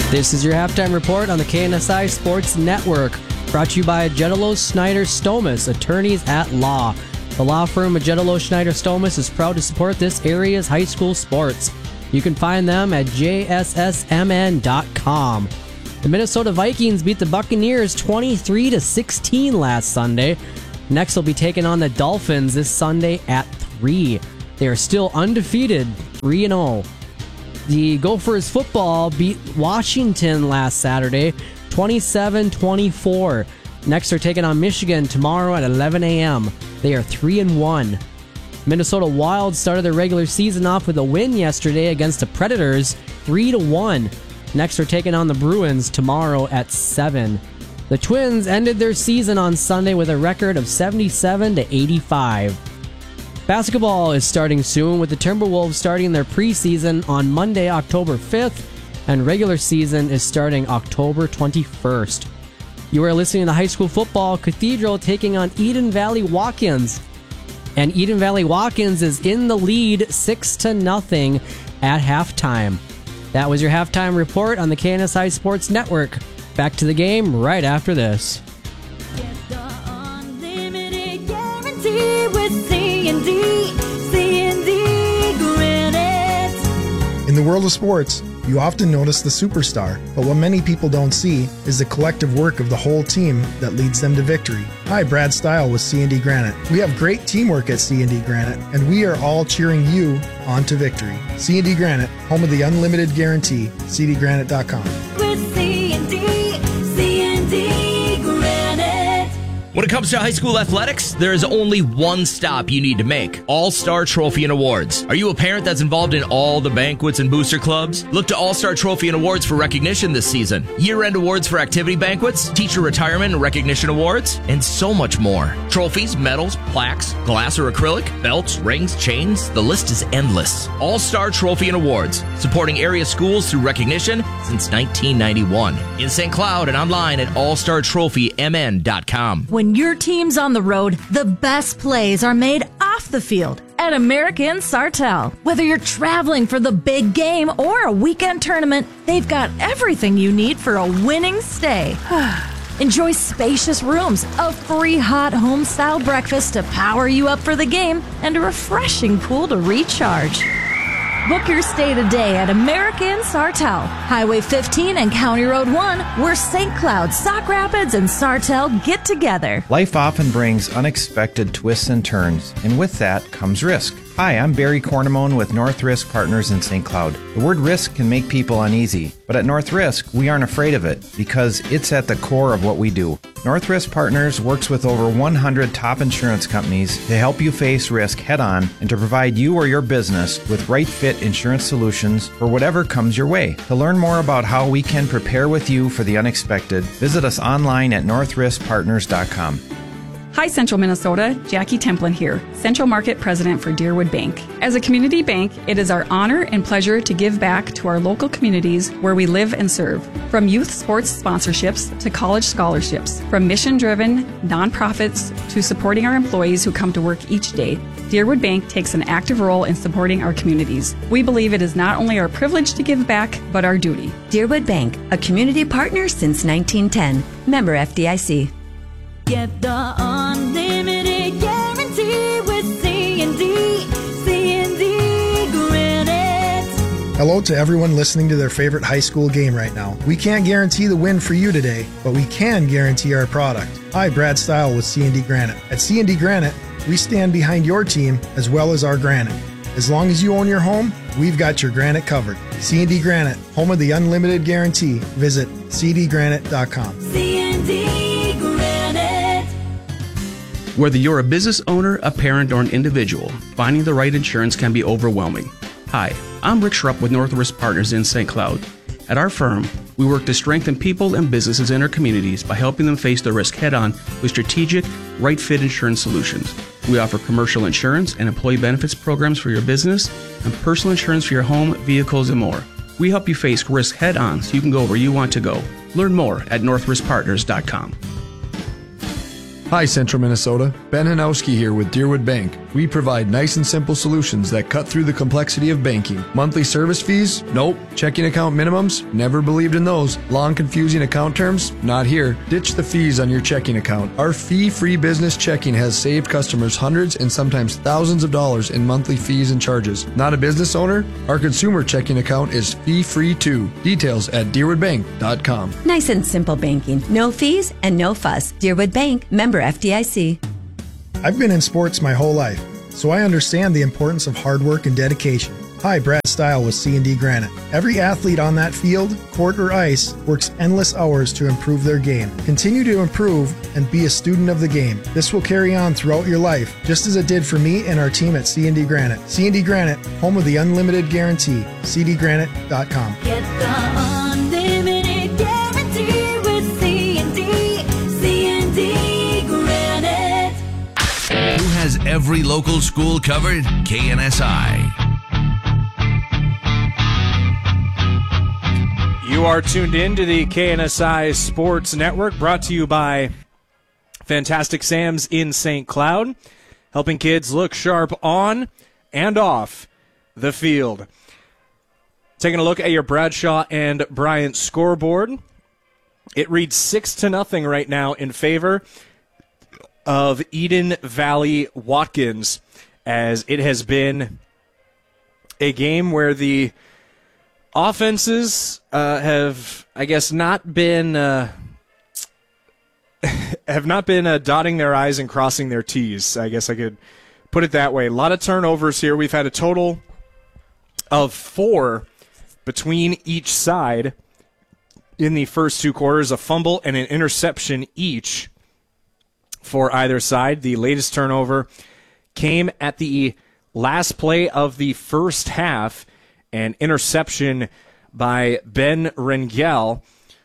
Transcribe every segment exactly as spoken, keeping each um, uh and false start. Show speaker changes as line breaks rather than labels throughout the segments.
This is your halftime report on the K N S I Sports Network, brought to you by Agettolo Schneider Stomas, attorneys at law. The law firm Agettolo Schneider Stomas is proud to support this area's high school sports. You can find them at j s s m n dot com. The Minnesota Vikings beat the Buccaneers twenty-three to sixteen last Sunday. Next, they'll be taking on the Dolphins this Sunday at three. They are still undefeated, three and oh. The Gophers football beat Washington last Saturday, twenty-seven twenty-four. Next, they're taking on Michigan tomorrow at eleven a.m. They are three and one. Minnesota Wild started their regular season off with a win yesterday against the Predators, three to one. Next, they're taking on the Bruins tomorrow at seven. The Twins ended their season on Sunday with a record of seventy-seven to eighty-five. Basketball is starting soon, with the Timberwolves starting their preseason on Monday, October fifth, and regular season is starting October twenty-first. You are listening to high school football. Cathedral taking on Eden Valley Walk-Ins, and Eden Valley Walk-Ins is in the lead six to nothing at halftime. That was your halftime report on the K N S I Sports Network. Back to the game right after this.
Get the unlimited guarantee with C and D, C and D Granite.
In the world of sports, you often notice the superstar, but what many people don't see is the collective work of the whole team that leads them to victory. Hi, Brad Stile with C and D Granite. We have great teamwork at C and D Granite, and we are all cheering you on to victory. C and D Granite, home of the unlimited guarantee, c d granite dot com.
With C and D, C and D Granite.
When it comes to high school athletics, there is only one stop you need to make: All-Star Trophy and Awards. Are you a parent that's involved in all the banquets and booster clubs? Look to All-Star Trophy and Awards for recognition this season. Year-end awards for activity banquets, teacher retirement and recognition awards, and so much more. Trophies, medals, plaques, glass or acrylic, belts, rings, chains, the list is endless. All-Star Trophy and Awards, supporting area schools through recognition since nineteen ninety-one. In Saint Cloud and online at all star trophy m n dot com.
When your team's on the road, the best plays are made off the field at American Sartell. Whether you're traveling for the big game or a weekend tournament, they've got everything you need for a winning stay. Enjoy spacious rooms, a free hot home-style breakfast to power you up for the game, and a refreshing pool to recharge. Book your stay today at American Sartell, Highway fifteen and County Road one, where Saint Cloud, Sauk Rapids, and Sartell get together.
Life often brings unexpected twists and turns, and with that comes risk. Hi, I'm Barry Cornamone with North Risk Partners in Saint Cloud. The word risk can make people uneasy, but at North Risk, we aren't afraid of it because it's at the core of what we do. North Risk Partners works with over one hundred top insurance companies to help you face risk head-on and to provide you or your business with right-fit insurance solutions for whatever comes your way. To learn more about how we can prepare with you for the unexpected, visit us online at north risk partners dot com.
Hi, Central Minnesota. Jackie Templin here, Central Market President for Deerwood Bank. As a community bank, it is our honor and pleasure to give back to our local communities where we live and serve. From youth sports sponsorships to college scholarships, from mission-driven nonprofits to supporting our employees who come to work each day, Deerwood Bank takes an active role in supporting our communities. We believe it is not only our privilege to give back, but our duty.
Deerwood Bank, a community partner since nineteen ten. Member F D I C.
Get the unlimited guarantee with C and D, C and D Granite.
Hello to everyone listening to their favorite high school game right now. We can't guarantee the win for you today, but we can guarantee our product. Hi, Brad Stile with C and D Granite. At C and D Granite, we stand behind your team as well as our granite. As long as you own your home, we've got your granite covered. C and D Granite, home of the unlimited guarantee. Visit c d granite dot com.
C and D Granite.
Whether you're a business owner, a parent, or an individual, finding the right insurance can be overwhelming. Hi, I'm Rick Schrupp with North Risk Partners in Saint Cloud. At our firm, we work to strengthen people and businesses in our communities by helping them face the risk head-on with strategic, right-fit insurance solutions. We offer commercial insurance and employee benefits programs for your business and personal insurance for your home, vehicles, and more. We help you face risk head-on so you can go where you want to go. Learn more at north risk partners dot com.
Hi, Central Minnesota. Ben Hanowski here with Deerwood Bank. We provide nice and simple solutions that cut through the complexity of banking. Monthly service fees? Nope. Checking account minimums? Never believed in those. Long, confusing account terms? Not here. Ditch the fees on your checking account. Our fee-free business checking has saved customers hundreds and sometimes thousands of dollars in monthly fees and charges. Not a business owner? Our consumer checking account is fee-free too. Details at deerwood bank dot com.
Nice and simple banking. No fees and no fuss. Deerwood Bank, member F D I C.
I've been in sports my whole life, so I understand the importance of hard work and dedication. Hi, Brad Stile with C and D Granite. Every athlete on that field, court or ice, works endless hours to improve their game. Continue to improve and be a student of the game. This will carry on throughout your life, just as it did for me and our team at C and D Granite. C and D Granite, home of the unlimited guarantee. c d granite dot com.
Get the unlimited guarantee with C and D. C and D Granite.
Who has every local school covered? K N S I.
You are tuned in to the K N S I Sports Network, brought to you by Fantastic Sam's in Saint Cloud, helping kids look sharp on and off the field. Taking a look at your Bradshaw and Bryant scoreboard, it reads six to nothing right now in favor of Eden Valley Watkins, as it has been a game where the offenses uh, have, I guess, not been uh, have not been uh, dotting their I's and crossing their T's. I guess I could put it that way. A lot of turnovers here. We've had a total of four between each side in the first two quarters, a fumble and an interception each for either side. The latest turnover came at the last play of the first half, an interception by Ben Rengel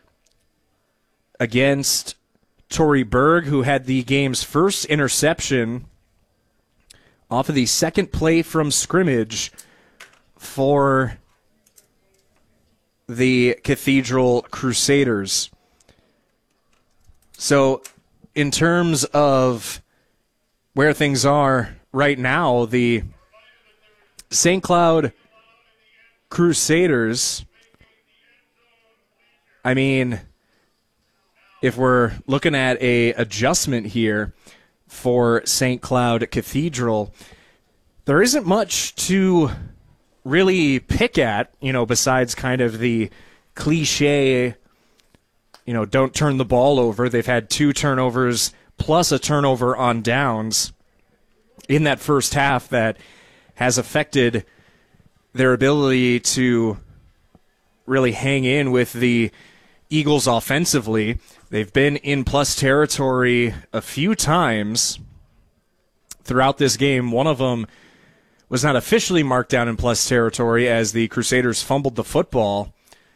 against Torrey Berg, who had the game's first interception off of the second play from scrimmage for the Cathedral Crusaders. So, in terms of where things are right now, the Saint Cloud Crusaders, I mean, if we're looking at a adjustment here for Saint Cloud Cathedral, there isn't much to really pick at, you know, besides kind of the cliche, you know, don't turn the ball over. They've had two turnovers plus a turnover on downs in that first half that has affected their ability to really hang in with the Eagles offensively. They've been in plus territory a few times throughout this game. One of them was not officially marked down in plus territory as the Crusaders fumbled the football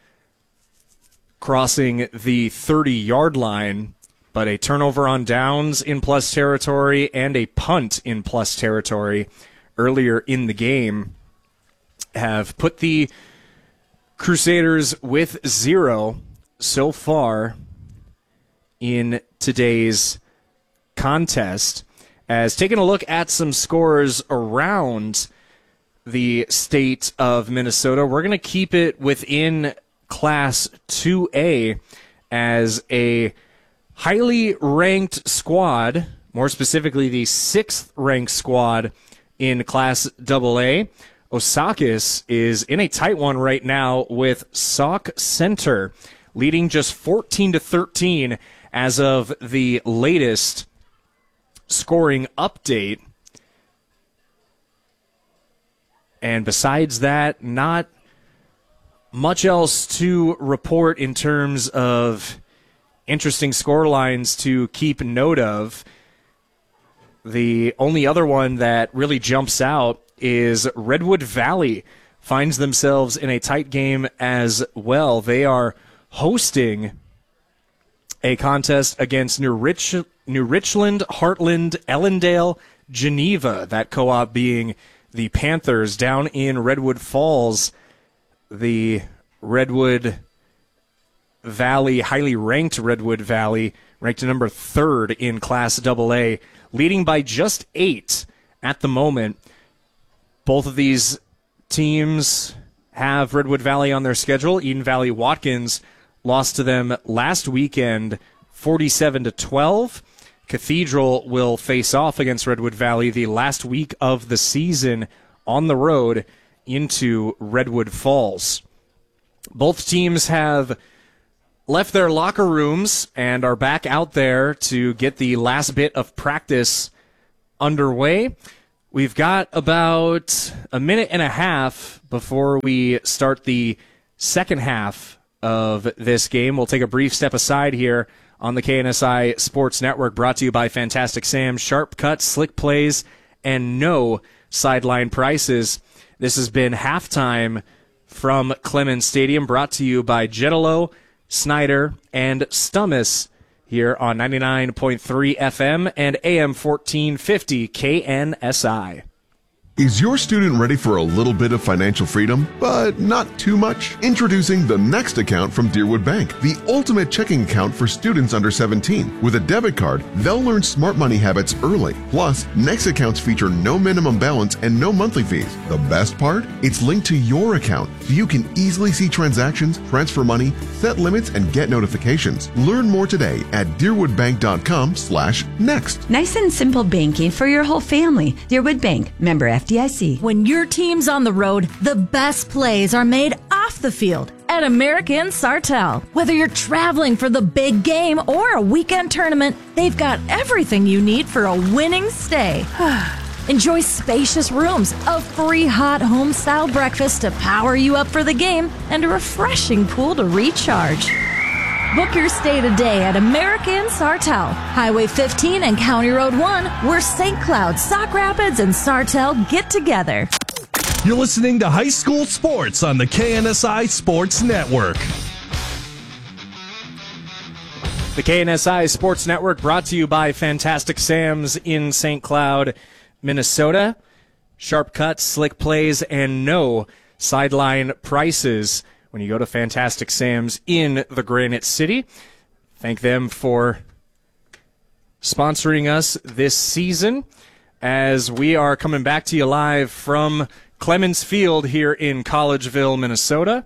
crossing the thirty-yard line, but a turnover on downs in plus territory and a punt in plus territory earlier in the game have put the Crusaders with zero so far in today's contest. As taking a look at some scores around the state of Minnesota, we're going to keep it within Class two A as a highly ranked squad, more specifically the sixth ranked squad in Class double A. Osakis is in a tight one right now with Sauk Center, leading just fourteen to thirteen as of the latest scoring update. And besides that, not much else to report in terms of interesting score lines to keep note of. The only other one that really jumps out is Redwood Valley finds themselves in a tight game as well. They are hosting a contest against New, Rich, New Richland, Heartland, Ellendale, Geneva, that co-op being the Panthers down in Redwood Falls. The Redwood Valley, highly ranked Redwood Valley, ranked number third in Class double A, leading by just eight at the moment. Both of these teams have Redwood Valley on their schedule. Eden Valley Watkins lost to them last weekend, forty-seven to twelve. Cathedral will face off against Redwood Valley the last week of the season on the road into Redwood Falls. Both teams have left their locker rooms and are back out there to get the last bit of practice underway. We've got about a minute and a half before we start the second half of this game. We'll take a brief step aside here on the K N S I Sports Network, brought to you by Fantastic Sam, sharp cuts, slick plays, and no sideline prices. This has been halftime from Clemens Stadium, brought to you by Jetalo, Snyder, and Stummis here on ninety-nine point three F M and A M fourteen fifty K N S I.
Is your student ready for a little bit of financial freedom, but not too much? Introducing the Next account from Deerwood Bank, the ultimate checking account for students under seventeen. With a debit card, they'll learn smart money habits early. Plus, Next accounts feature no minimum balance and no monthly fees. The best part? It's linked to your account, so you can easily see transactions, transfer money, set limits, and get notifications. Learn more today at deerwoodbank.com slash next.
Nice and simple banking for your whole family. Deerwood Bank, member F D I C.
When your team's on the road, the best plays are made off the field at American Sartell. Whether you're traveling for the big game or a weekend tournament, they've got everything you need for a winning stay. Enjoy spacious rooms, a free hot home-style breakfast to power you up for the game, and a refreshing pool to recharge. Book your stay today at American Sartell, Highway fifteen and County Road one, where Saint Cloud, Sauk Rapids, and Sartell get together.
You're listening to High School Sports on the K N S I Sports Network.
The K N S I Sports Network brought to you by Fantastic Sam's in Saint Cloud, Minnesota. Sharp cuts, slick plays, and no sideline prices when you go to Fantastic Sam's in the Granite City. Thank them for sponsoring us this season as we are coming back to you live from Clemens Field here in Collegeville, Minnesota.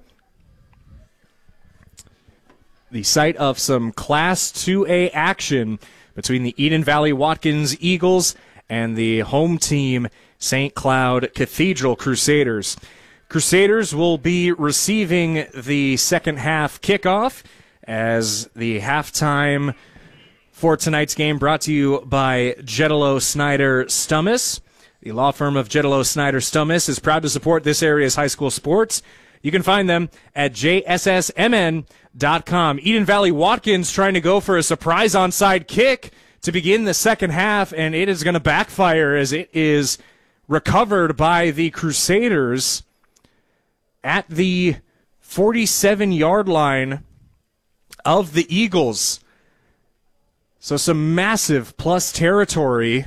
The site of some Class two A action between the Eden Valley Watkins Eagles and the home team, Saint Cloud Cathedral Crusaders. Crusaders will be receiving the second half kickoff as the halftime for tonight's game brought to you by Jetalo Snyder Stummis. The law firm of Jetalo Snyder Stummis is proud to support this area's high school sports. You can find them at J S S M N dot com. Eden Valley Watkins trying to go for a surprise onside kick to begin the second half, and it is going to backfire as it is recovered by the Crusaders at the forty-seven-yard line of the Eagles. So some massive plus territory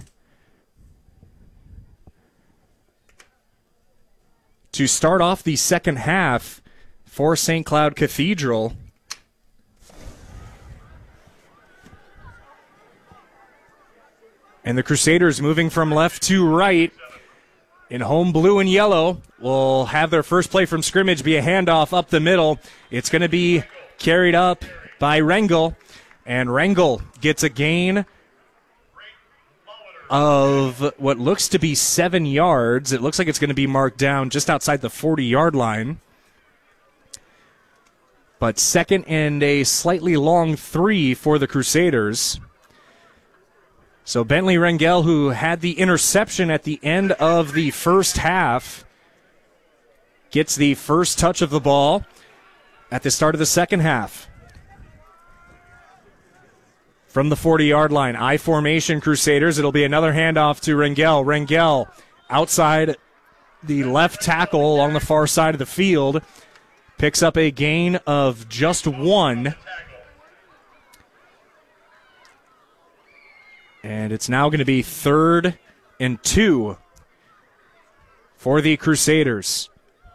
to start off the second half for Saint Cloud Cathedral. And the Crusaders moving from left to right in home blue and yellow will have their first play from scrimmage be a handoff up the middle. It's going to be carried up by Rengel, and Rengel gets a gain of what looks to be seven yards. It looks like it's going to be marked down just outside the forty-yard line. But second and a slightly long three for the Crusaders. So Bentley Rengel, who had the interception at the end of the first half, gets the first touch of the ball at the start of the second half. From the forty-yard line, I formation Crusaders. It'll be another handoff to Rengel. Rengel outside the left tackle along the far side of the field. Picks up a gain of just one. And it's now going to be third and two for the Crusaders.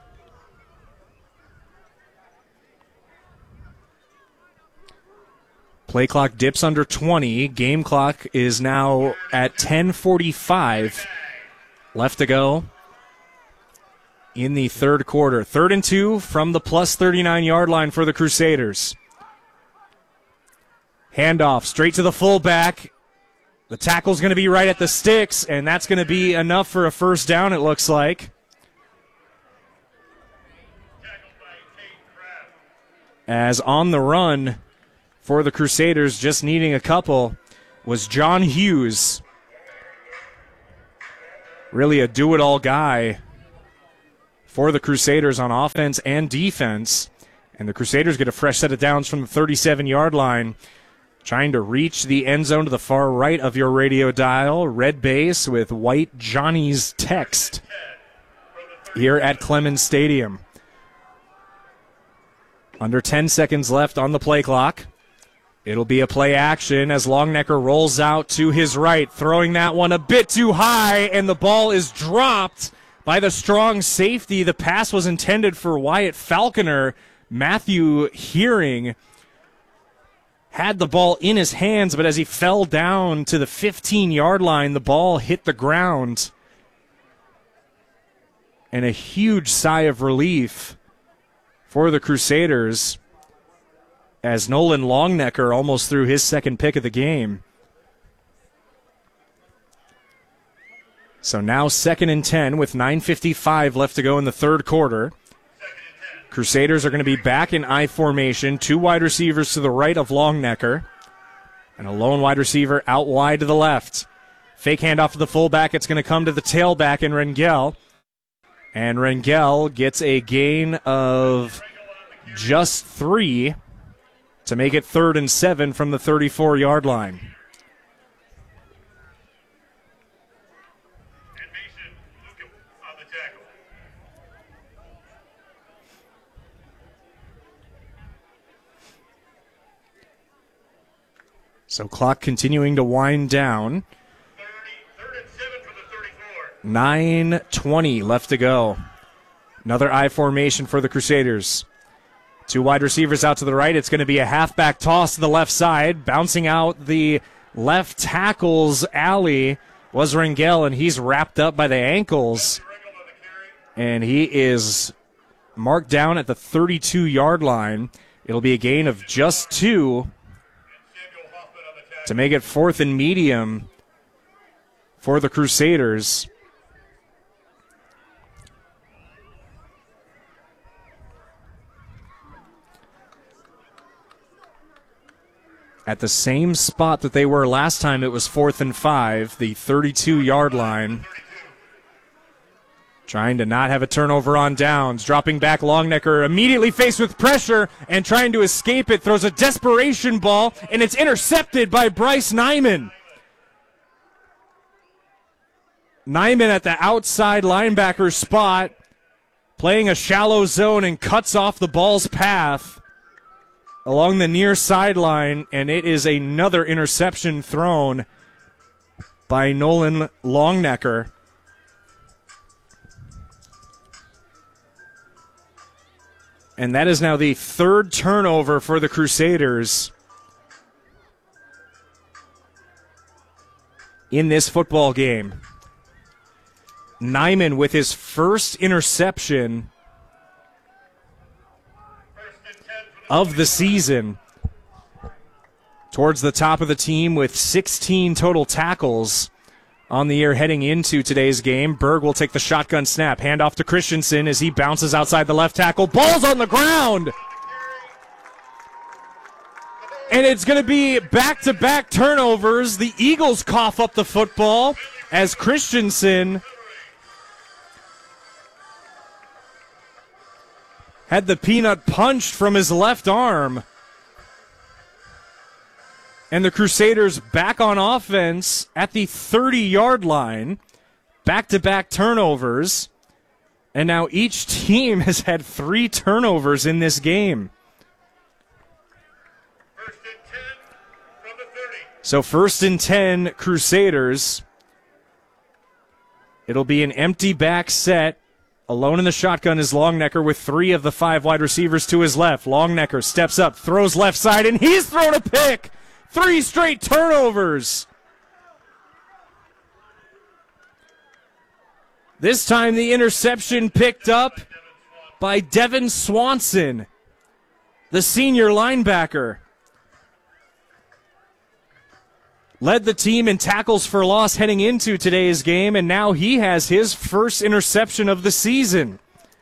Play clock dips under twenty. Game clock is now at ten forty-five left to go in the third quarter. Third and two from the plus thirty-nine-yard line for the Crusaders. Handoff straight to the fullback. The tackle's going to be right at the sticks, and that's going to be enough for a first down, it looks like. As on the run for the Crusaders, just needing a couple, was John Hughes. Really a do-it-all guy for the Crusaders on offense and defense. And the Crusaders get a fresh set of downs from the thirty-seven-yard line, trying to reach the end zone to the far right of your radio dial. Red base with white Johnny's text here at Clemens Stadium. Under ten seconds left on the play clock. It'll be a play action as Longnecker rolls out to his right, throwing that one a bit too high, and the ball is dropped by the strong safety. The pass was intended for Wyatt Falconer. Matthew Hearing had the ball in his hands, but as he fell down to the fifteen-yard line, the ball hit the ground. And a huge sigh of relief for the Crusaders as Nolan Longnecker almost threw his second pick of the game. So now second and ten with nine fifty-five left to go in the third quarter. Crusaders are going to be back in I formation. Two wide receivers to the right of Longnecker and a lone wide receiver out wide to the left. Fake handoff to the fullback. It's going to come to the tailback in Rengel. And Rengel gets a gain of just three to make it third and seven from the thirty-four-yard line. So clock continuing to wind down. nine twenty left to go. Another I formation for the Crusaders. Two wide receivers out to the right. It's going to be a halfback toss to the left side. Bouncing out the left tackle's alley was Rengel, and he's wrapped up by the ankles. And he is marked down at the thirty-two-yard line. It'll be a gain of just two to make it fourth and medium for the Crusaders. At the same spot that they were last time, it was fourth and five, the thirty-two-yard line. Trying to not have a turnover on downs. Dropping back, Longnecker immediately faced with pressure and trying to escape it. Throws a desperation ball, and it's intercepted by Bryce Nyman. Nyman at the outside linebacker spot, playing a shallow zone and cuts off the ball's path along the near sideline, and it is another interception thrown by Nolan Longnecker. And that is now the third turnover for the Crusaders in this football game. Nyman with his first interception of the season, towards the top of the team with sixteen total tackles on the year heading into today's game. Berg will take the shotgun snap. Handoff to Christensen as he bounces outside the left tackle. Ball's on the ground! And it's going to be back-to-back turnovers. The Eagles cough up the football as Christensen had the peanut punched from his left arm. And the Crusaders back on offense at the thirty-yard line. Back-to-back turnovers. And now each team has had three turnovers in this game. So first and ten, Crusaders. It'll be an empty back set. Alone in the shotgun is Longnecker with three of the five wide receivers to his left. Longnecker steps up, throws left side, and he's thrown a pick. Three straight turnovers. This time the interception picked up by Devin Swanson, the senior linebacker. Led the team in tackles for loss heading into today's game, and now he has his first interception of the season.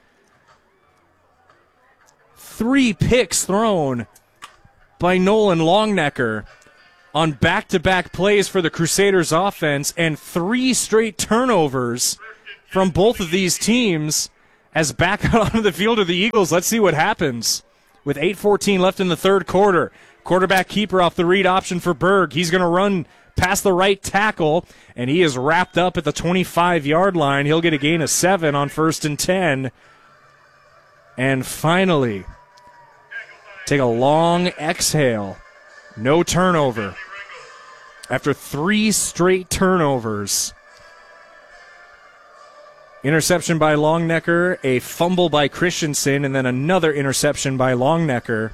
Three picks thrown by Nolan Longnecker on back-to-back plays for the Crusaders offense, and three straight turnovers from both of these teams as back out onto the field of the Eagles. Let's see what happens with eight fourteen left in the third quarter. Quarterback keeper off the read option for Berg. He's going to run past the right tackle, and he is wrapped up at the twenty-five-yard line. He'll get a gain of seven on first and ten. And finally, take a long exhale. No turnover. After three straight turnovers. Interception by Longnecker, a fumble by Christensen, and then another interception by Longnecker.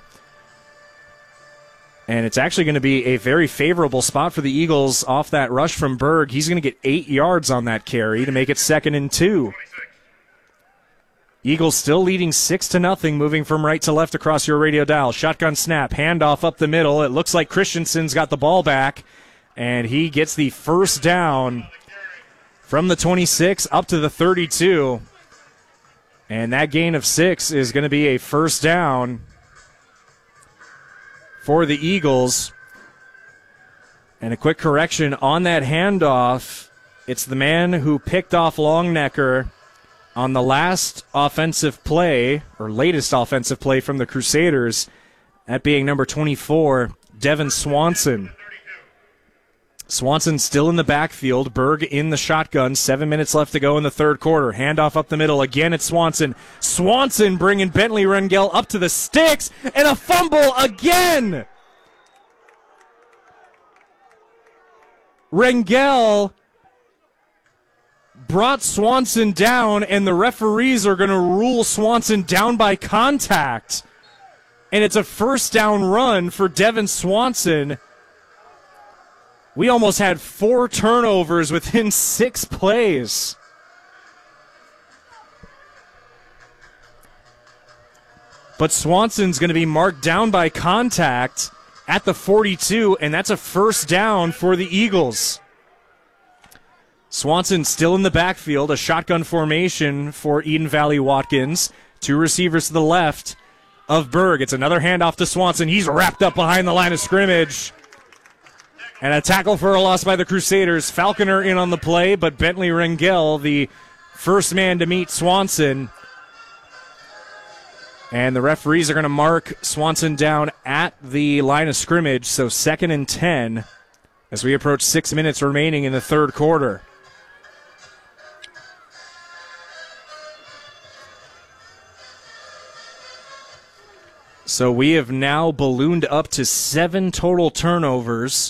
And it's actually going to be a very favorable spot for the Eagles off that rush from Berg. He's going to get eight yards on that carry to make it second and two. Eagles still leading six to nothing, moving from right to left across your radio dial. Shotgun snap, handoff up the middle. It looks like Christensen's got the ball back, and he gets the first down from the twenty-six up to the thirty-two. And that gain of six is going to be a first down for the Eagles. And a quick correction on that handoff. It's the man who picked off Longnecker on the last offensive play, or latest offensive play from the Crusaders, that being number twenty-four, Devin Swanson. Swanson still in the backfield. Berg in the shotgun. Seven minutes left to go in the third quarter. Handoff up the middle. Again, it's Swanson. Swanson bringing Bentley Rengel up to the sticks, and a fumble again. Rengel brought Swanson down, and the referees are going to rule Swanson down by contact. And it's a first down run for Devin Swanson. We almost had four turnovers within six plays. But Swanson's going to be marked down by contact at the forty-two, and that's a first down for the Eagles. Swanson still in the backfield, a shotgun formation for Eden Valley Watkins. Two receivers to the left of Berg. It's another handoff to Swanson. He's wrapped up behind the line of scrimmage. And a tackle for a loss by the Crusaders. Falconer in on the play, but Bentley Rengel, the first man to meet Swanson. And the referees are going to mark Swanson down at the line of scrimmage, so second and ten as we approach six minutes remaining in the third quarter. So we have now ballooned up to seven total turnovers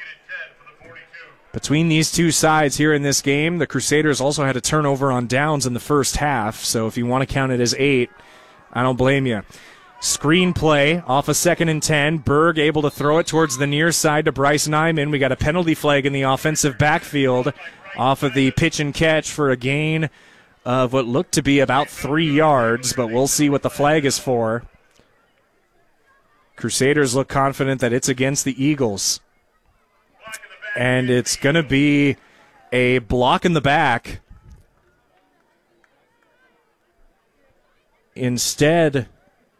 between these two sides here in this game. The Crusaders also had a turnover on downs in the first half, so if you want to count it as eight, I don't blame you. Screen play off a second and ten. Berg able to throw it towards the near side to Bryce Nyman. We got a penalty flag in the offensive backfield off of the pitch and catch for a gain of what looked to be about three yards, but we'll see what the flag is for. Crusaders look confident that it's against the Eagles. And it's going to be a block in the back. Instead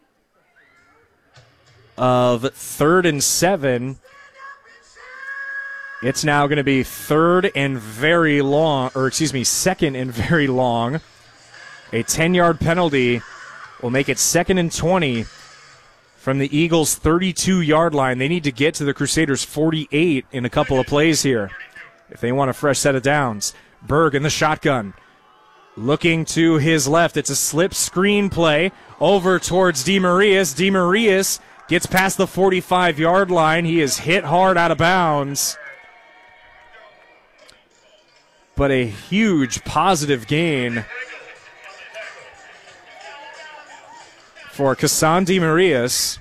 of third and seven, it's now going to be third and very long, or excuse me, second and very long. A ten-yard penalty will make it second and twenty from the Eagles' thirty-two-yard line. They need to get to the Crusaders' forty-eight in a couple of plays here if they want a fresh set of downs. Berg in the shotgun. Looking to his left. It's a slip screen play over towards DeMarias. DeMarias gets past the forty-five-yard line. He is hit hard out of bounds. But a huge positive gain for Kassan DeMarias.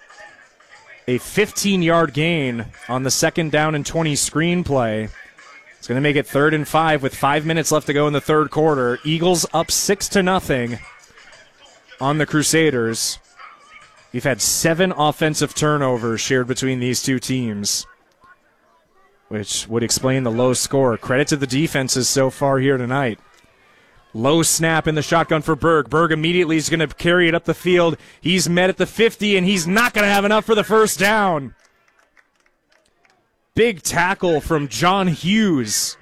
A fifteen-yard gain on the second down and twenty screen play. It's going to make it third and five with five minutes left to go in the third quarter. Eagles up six to nothing on the Crusaders. We've had seven offensive turnovers shared between these two teams, which would explain the low score. Credit to the defenses so far here tonight. Low snap in the shotgun for Berg. Berg immediately is going to carry it up the field. He's met at the fifty, and he's not going to have enough for the first down. Big tackle from John Hughes.